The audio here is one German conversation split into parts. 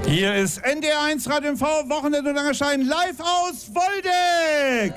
Hier ist NDR1 Radio MV, Wochenende und Langerschein, live aus Woldeck.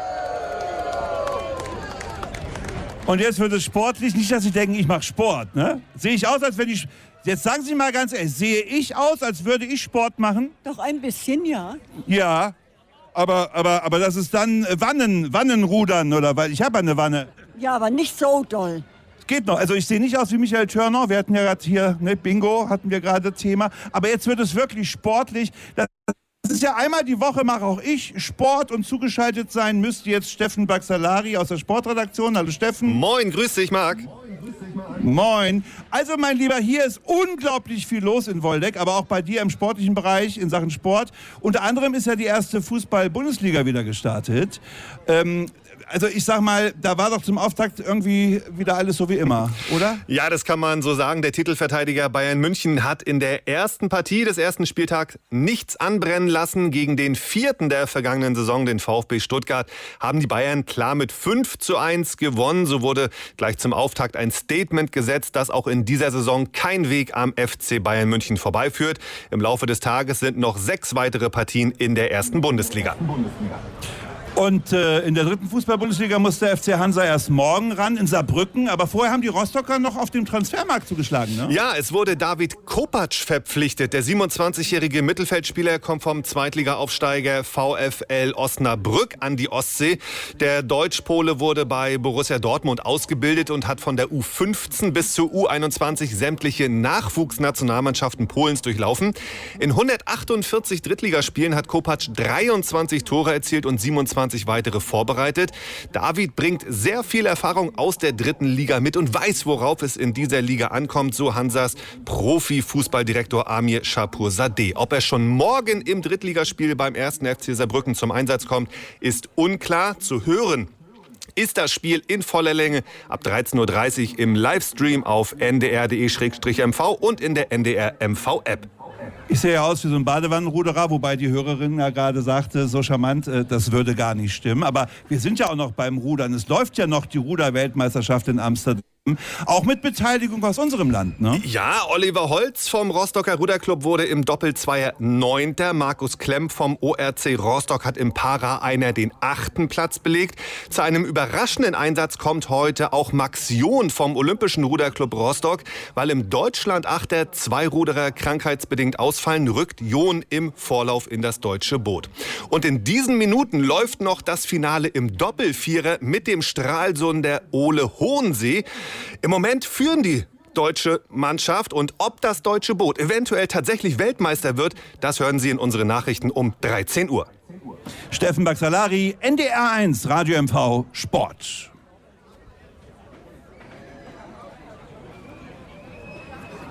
Und jetzt wird es sportlich, nicht, dass Sie denken, ich mache Sport, ne? Sehe ich aus, als wenn ich... Jetzt sagen Sie mal ganz ehrlich, sehe ich aus, als würde ich Sport machen? Doch ein bisschen, ja. Ja, aber das ist dann Wannenrudern, oder? Weil ich habe eine Wanne. Ja, aber nicht so doll. Geht noch. Also ich sehe nicht aus wie Michael Turner. Wir hatten ja gerade hier, ne, Bingo hatten wir gerade Thema. Aber jetzt wird es wirklich sportlich. Das ist ja einmal die Woche, mache auch ich Sport, und zugeschaltet sein müsste jetzt Steffen Baxalari aus der Sportredaktion. Hallo Steffen. Moin, grüß dich, Marc. Moin. Also mein Lieber, hier ist unglaublich viel los in Woldeck, aber auch bei dir im sportlichen Bereich in Sachen Sport. Unter anderem ist ja die erste Fußball-Bundesliga wieder gestartet. Also ich sag mal, da war doch zum Auftakt irgendwie wieder alles so wie immer, oder? Ja, das kann man so sagen. Der Titelverteidiger Bayern München hat in der ersten Partie des ersten Spieltags nichts anbrennen lassen. Gegen den vierten der vergangenen Saison, den VfB Stuttgart, haben die Bayern klar mit 5:1 gewonnen. So wurde gleich zum Auftakt ein Statement gesetzt, dass auch in dieser Saison kein Weg am FC Bayern München vorbeiführt. Im Laufe des Tages sind noch 6 weitere Partien in der ersten Bundesliga. Und in der dritten Fußball-Bundesliga muss der FC Hansa erst morgen ran in Saarbrücken. Aber vorher haben die Rostocker noch auf dem Transfermarkt zugeschlagen, ne? Ja, es wurde David Kopacz verpflichtet. Der 27-jährige Mittelfeldspieler kommt vom Zweitliga-Aufsteiger VfL Osnabrück an die Ostsee. Der Deutsch-Pole wurde bei Borussia Dortmund ausgebildet und hat von der U15 bis zur U21 sämtliche Nachwuchsnationalmannschaften Polens durchlaufen. In 148 Drittligaspielen hat Kopacz 23 Tore erzielt und 27 weitere vorbereitet. David bringt sehr viel Erfahrung aus der dritten Liga mit und weiß, worauf es in dieser Liga ankommt, so Hansas Profi-Fußballdirektor Amir Shapurzadeh. Ob er schon morgen im Drittligaspiel beim 1. FC Saarbrücken zum Einsatz kommt, ist unklar. Zu hören ist das Spiel in voller Länge ab 13:30 Uhr im Livestream auf ndr.de/mv und in der NDR-MV-App. Ich sehe ja aus wie so ein Badewannenruderer, wobei die Hörerin ja gerade sagte, so charmant, das würde gar nicht stimmen. Aber wir sind ja auch noch beim Rudern. Es läuft ja noch die Ruder-Weltmeisterschaft in Amsterdam. Auch mit Beteiligung aus unserem Land, ne? Ja, Oliver Holz vom Rostocker Ruderclub wurde im Doppelzweier 9. Markus Klemm vom ORC Rostock hat im Para-Einer den 8. Platz belegt. Zu einem überraschenden Einsatz kommt heute auch Max John vom Olympischen Ruderclub Rostock. Weil im Deutschland-Achter 2 Ruderer krankheitsbedingt ausfallen, rückt John im Vorlauf in das deutsche Boot. Und in diesen Minuten läuft noch das Finale im Doppelvierer mit dem Stralsunder Ole Hohensee. Im Moment führen die deutsche Mannschaft, und ob das deutsche Boot eventuell tatsächlich Weltmeister wird, das hören Sie in unseren Nachrichten um 13 Uhr. Steffen Baxalari, NDR1 Radio MV Sport.